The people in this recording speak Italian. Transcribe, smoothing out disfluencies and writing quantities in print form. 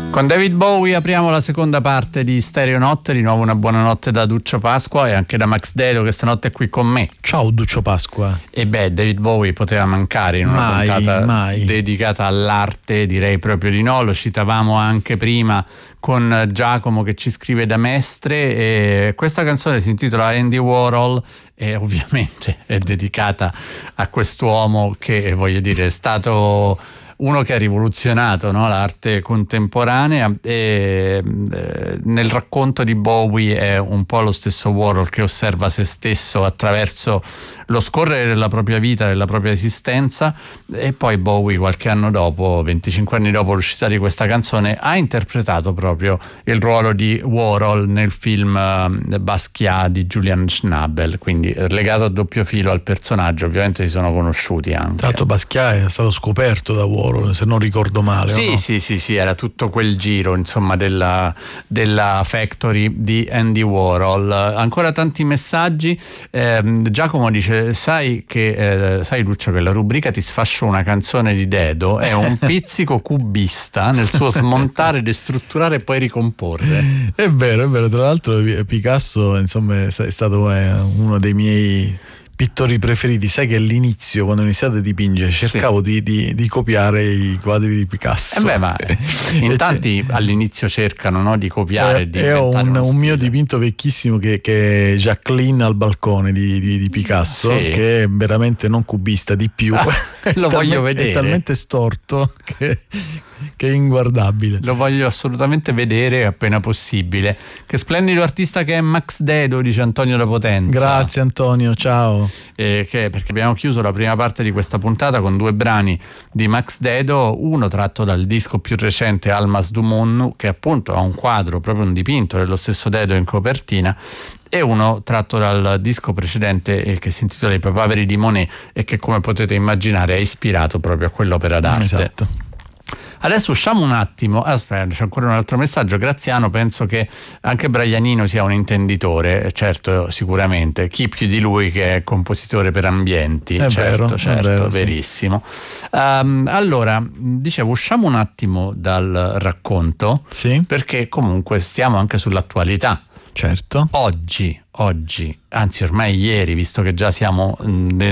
Con David Bowie apriamo la seconda parte di Stereo Notte. Di nuovo una buonanotte da Duccio Pasqua e anche da Max Dedo, che stanotte è qui con me. Ciao Duccio Pasqua. E David Bowie poteva mancare in una puntata dedicata all'arte? Direi proprio di no. Lo citavamo anche prima con Giacomo che ci scrive da Mestre, e questa canzone si intitola Andy Warhol e ovviamente è dedicata a quest'uomo che, voglio dire, è stato uno che ha rivoluzionato, no, l'arte contemporanea, e nel racconto di Bowie è un po' lo stesso Warhol che osserva se stesso attraverso lo scorrere della propria vita, della propria esistenza, e poi Bowie qualche anno dopo, 25 anni dopo l'uscita di questa canzone, ha interpretato proprio il ruolo di Warhol nel film Basquiat di Julian Schnabel, quindi legato a doppio filo al personaggio. Ovviamente si sono conosciuti anche. Tra l'altro Basquiat è stato scoperto da Warhol, se non ricordo male. Sì, no? sì, era tutto quel giro, insomma, della factory di Andy Warhol. Ancora tanti messaggi. Giacomo dice: sai Lucio, che la rubrica Ti sfascio una canzone di Dedo è un pizzico cubista nel suo smontare, destrutturare e poi ricomporre. È vero, tra l'altro Picasso, insomma, è stato uno dei miei pittori preferiti. Sai che all'inizio, quando ho iniziato a dipingere, cercavo di copiare i quadri di Picasso. Ma in tanti all'inizio cercano, no, di copiare. È un mio dipinto vecchissimo che è Jacqueline al balcone di Picasso, che è veramente non cubista, di più. Lo voglio vedere. È talmente storto che è inguardabile. Lo voglio assolutamente vedere appena possibile. Che splendido artista che è Max Dedo, dice Antonio da Potenza. Grazie Antonio, ciao. Perché abbiamo chiuso la prima parte di questa puntata con due brani di Max Dedo, uno tratto dal disco più recente Almas du Monde, che appunto ha un quadro, proprio un dipinto dello stesso Dedo in copertina, e uno tratto dal disco precedente che si intitola I papaveri di Monet e che, come potete immaginare, è ispirato proprio a quell'opera d'arte. Esatto. Adesso usciamo un attimo. Aspetta, c'è ancora un altro messaggio. Graziano: penso che anche Braianino sia un intenditore, certo, sicuramente. Chi più di lui che è compositore per ambienti? È certo, vero, verissimo. Allora, dicevo, usciamo un attimo dal racconto, perché comunque stiamo anche sull'attualità. Certo. Oggi, anzi ormai ieri, visto che già siamo